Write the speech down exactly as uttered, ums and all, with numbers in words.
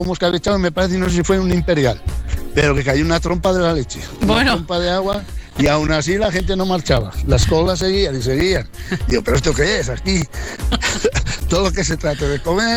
como escabechado, me parece, no sé si fue un imperial, pero que cayó una trompa de la leche, una Bueno. trompa de agua, y aún así la gente no marchaba, las colas seguían y seguían. Digo, ¿pero esto qué es aquí? Todo lo que se trate de comer